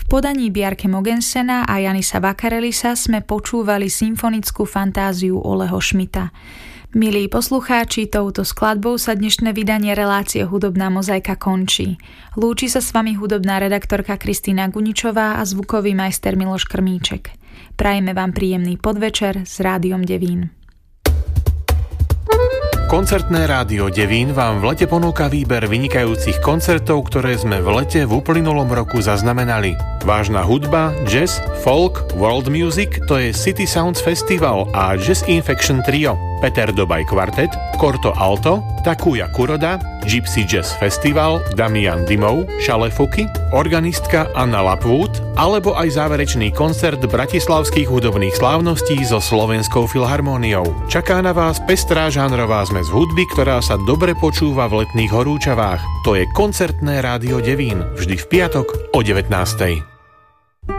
podaní Bjarke Mogensena a Janisa Vakarelisa sme počúvali symfonickú fantáziu Oleho Schmidta. Milí poslucháči, touto skladbou sa dnešné vydanie relácie Hudobná mozaika končí. Lúči sa s vami hudobná redaktorka Kristína Guničová a zvukový majster Miloš Krmíček. Prajeme vám príjemný podvečer s Rádiom Devín. Koncertné rádio Devín vám v lete ponúka výber vynikajúcich koncertov, ktoré sme v lete v uplynulom roku zaznamenali. Vážna hudba, jazz, folk, world music, to je City Sounds Festival a Jazz Infection Trio, Peter Dobaj Quartet, Corto Alto, Takuya Kuroda, Gypsy Jazz Festival, Damian Dimov, Šalefuky, organistka Anna Lapwood, alebo aj záverečný koncert bratislavských hudobných slávností so Slovenskou filharmóniou. Čaká na vás pestrá žánrová zmes hudby, ktorá sa dobre počúva v letných horúčavách. To je koncertné rádio Devín, vždy v piatok o 19:00.